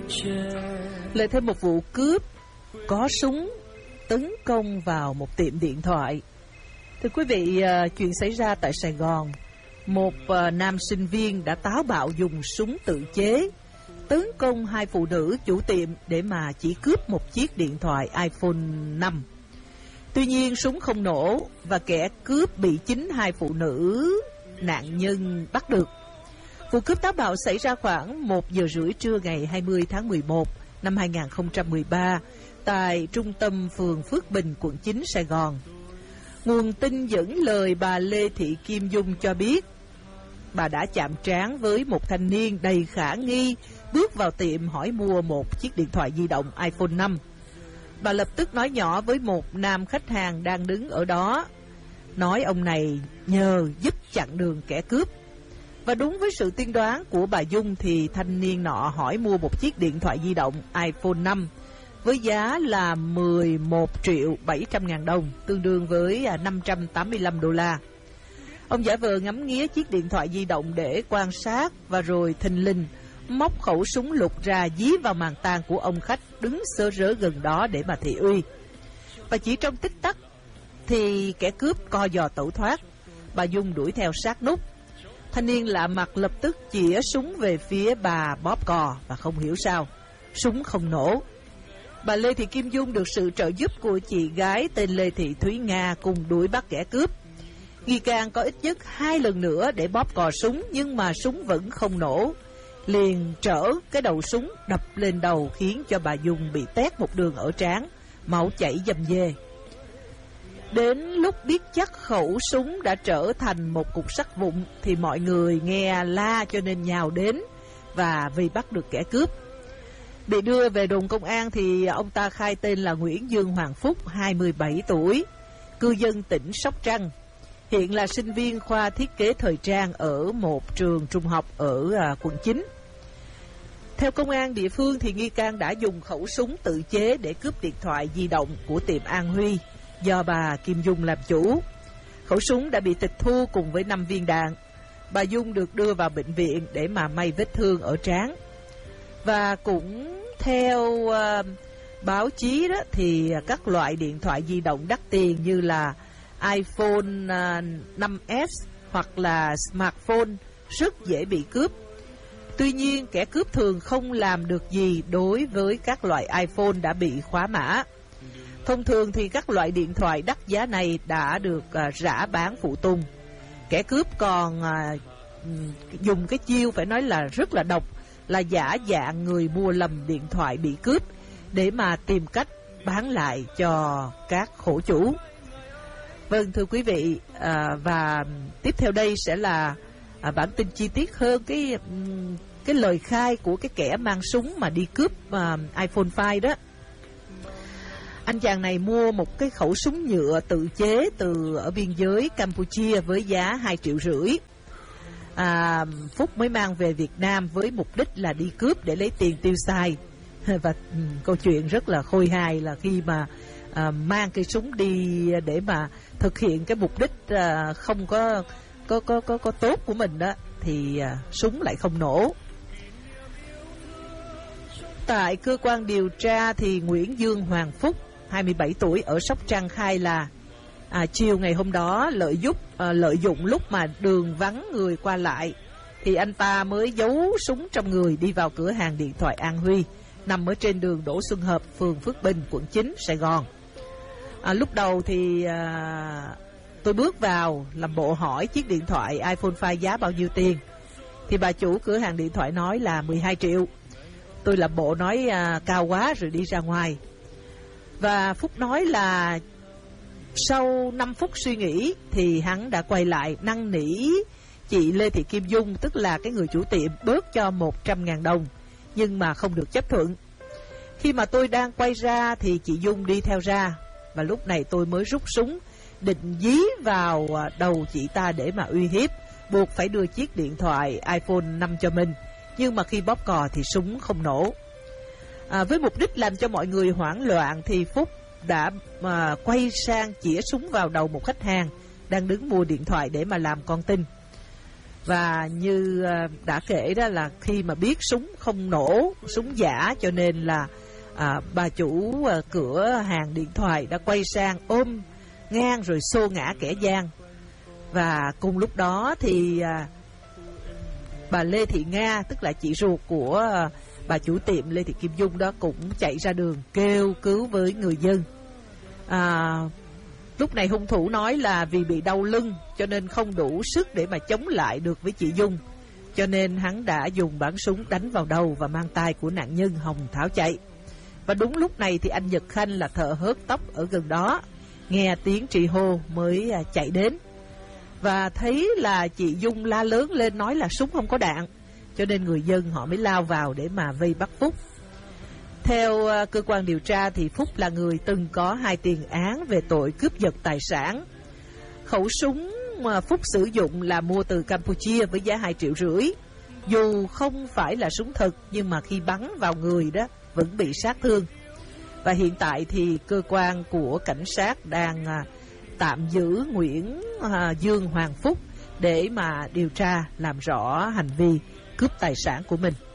Lại thêm một vụ cướp có súng tấn công vào một tiệm điện thoại. Thưa quý vị, chuyện xảy ra tại Sài Gòn. Một nam sinh viên đã táo bạo dùng súng tự chế tấn công hai phụ nữ chủ tiệm để mà chỉ cướp một chiếc điện thoại iPhone 5. Tuy nhiên súng không nổ và kẻ cướp bị chính hai phụ nữ nạn nhân bắt được. Vụ cướp táo bạo xảy ra khoảng 1 giờ rưỡi trưa ngày 20 tháng 11 năm 2013 tại trung tâm phường Phước Bình, quận 9, Sài Gòn. Nguồn tin dẫn lời bà Lê Thị Kim Dung cho biết, bà đã chạm trán với một thanh niên đầy khả nghi bước vào tiệm hỏi mua một chiếc điện thoại di động iPhone 5. Bà lập tức nói nhỏ với một nam khách hàng đang đứng ở đó, nói ông này nhờ giúp chặn đường kẻ cướp. Và đúng với sự tiên đoán của bà Dung thì thanh niên nọ hỏi mua một chiếc điện thoại di động iPhone 5 với giá là 11.700.000 đồng, tương đương với 585 đô la. Ông giả vờ ngắm nghía chiếc điện thoại di động để quan sát và rồi thình lình móc khẩu súng lục ra dí vào màn tang của ông khách đứng sơ rớ gần đó để mà thị uy. Và chỉ trong tích tắc thì kẻ cướp co giò tẩu thoát. Bà Dung đuổi theo sát nút. Thanh niên lạ mặt lập tức chĩa súng về phía bà bóp cò và không hiểu sao súng không nổ. Bà Lê Thị Kim Dung được sự trợ giúp của chị gái tên Lê Thị Thúy Nga cùng đuổi bắt kẻ cướp. Nghi can có ít nhất 2 lần nữa để bóp cò súng nhưng mà súng vẫn không nổ. Liền trở cái đầu súng đập lên đầu khiến cho bà Dung bị tét một đường ở trán, máu chảy dầm dề. Đến lúc biết chắc khẩu súng đã trở thành một cục sắt vụn thì mọi người nghe la cho nên nhào đến và vì bắt được kẻ cướp. Bị đưa về đồn công an thì ông ta khai tên là Nguyễn Dương Hoàng Phúc, 27 tuổi, cư dân tỉnh Sóc Trăng. Hiện là sinh viên khoa thiết kế thời trang ở một trường trung học ở quận 9. Theo công an địa phương thì nghi can đã dùng khẩu súng tự chế để cướp điện thoại di động của tiệm An Huy do bà Kim Dung làm chủ. Khẩu súng đã bị tịch thu cùng với 5 viên đạn. Bà Dung được đưa vào bệnh viện để mà may vết thương ở trán. Và cũng theo báo chí đó thì các loại điện thoại di động đắt tiền như là iPhone 5S hoặc là smartphone rất dễ bị cướp. Tuy nhiên kẻ cướp thường không làm được gì đối với các loại iPhone đã bị khóa mã. Thông thường thì các loại điện thoại đắt giá này đã được rã bán phụ tùng. Kẻ cướp còn dùng cái chiêu phải nói là rất là độc, là giả dạng người mua lầm điện thoại bị cướp để mà tìm cách bán lại cho các khổ chủ. Vâng, thưa quý vị, và tiếp theo đây sẽ là bản tin chi tiết hơn cái lời khai của cái kẻ mang súng mà đi cướp iPhone 5 đó. Anh chàng này mua một cái khẩu súng nhựa tự chế từ ở biên giới Campuchia với giá 2,5 triệu. Phúc mới mang về Việt Nam với mục đích là đi cướp để lấy tiền tiêu xài. Và câu chuyện rất là khôi hài là khi mà mang cái súng đi để mà thực hiện cái mục đích không có tốt của mình đó thì súng lại không nổ. Tại cơ quan điều tra thì Nguyễn Dương Hoàng Phúc, 27 tuổi ở Sóc Trăng khai là chiều ngày hôm đó lợi dụng lúc mà đường vắng người qua lại thì anh ta mới giấu súng trong người đi vào cửa hàng điện thoại An Huy nằm ở trên đường Đỗ Xuân Hợp, phường Phước Bình, quận 9, Sài Gòn. Lúc đầu thì tôi bước vào làm bộ hỏi chiếc điện thoại iPhone 5 giá bao nhiêu tiền. Thì bà chủ cửa hàng điện thoại nói là 12 triệu. Tôi làm bộ nói cao quá rồi đi ra ngoài. Và Phúc nói là sau 5 phút suy nghĩ thì hắn đã quay lại năn nỉ chị Lê Thị Kim Dung, tức là cái người chủ tiệm, bớt cho 100.000 đồng, nhưng mà không được chấp thuận. Khi mà tôi đang quay ra thì chị Dung đi theo ra, và lúc này tôi mới rút súng định dí vào đầu chị ta để mà uy hiếp, buộc phải đưa chiếc điện thoại iPhone 5 cho mình. Nhưng mà khi bóp cò thì súng không nổ. Với mục đích làm cho mọi người hoảng loạn thì Phúc đã quay sang chĩa súng vào đầu một khách hàng đang đứng mua điện thoại để mà làm con tin. Và như đã kể đó là khi mà biết súng không nổ, súng giả, cho nên là bà chủ cửa hàng điện thoại đã quay sang ôm ngang rồi xô ngã kẻ gian. Và cùng lúc đó thì bà Lê Thị Nga, tức là chị ruột của bà chủ tiệm Lê Thị Kim Dung đó, cũng chạy ra đường kêu cứu với người dân. Lúc này hung thủ nói là vì bị đau lưng cho nên không đủ sức để mà chống lại được với chị Dung, cho nên hắn đã dùng bắn súng đánh vào đầu và mang tai của nạn nhân hòng tháo chạy. Và đúng lúc này thì anh Nhật Khanh là thợ hớt tóc ở gần đó nghe tiếng chị hô mới chạy đến, và thấy là chị Dung la lớn lên nói là súng không có đạn, cho nên người dân họ mới lao vào để mà vây bắt Phúc. Theo cơ quan điều tra thì Phúc là người từng có 2 tiền án về tội cướp giật tài sản. Khẩu súng mà Phúc sử dụng là mua từ Campuchia với giá 2,5 triệu. Dù không phải là súng thật nhưng mà khi bắn vào người đó vẫn bị sát thương. Và hiện tại thì cơ quan của cảnh sát đang tạm giữ Nguyễn Dương Hoàng Phúc để mà điều tra làm rõ hành vi cướp tài sản của mình.